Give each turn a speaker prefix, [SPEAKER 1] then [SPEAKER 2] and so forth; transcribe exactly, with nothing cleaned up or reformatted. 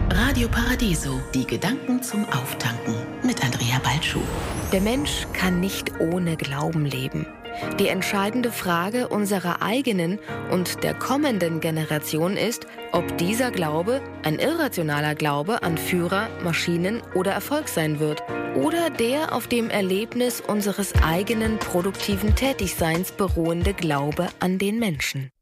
[SPEAKER 1] Radio Paradiso, die Gedanken zum Auftanken mit Andrea Balschuh.
[SPEAKER 2] Der Mensch kann nicht ohne Glauben leben. Die entscheidende Frage unserer eigenen und der kommenden Generation ist, ob dieser Glaube ein irrationaler Glaube an Führer, Maschinen oder Erfolg sein wird oder der auf dem Erlebnis unseres eigenen produktiven Tätigseins beruhende Glaube an den Menschen.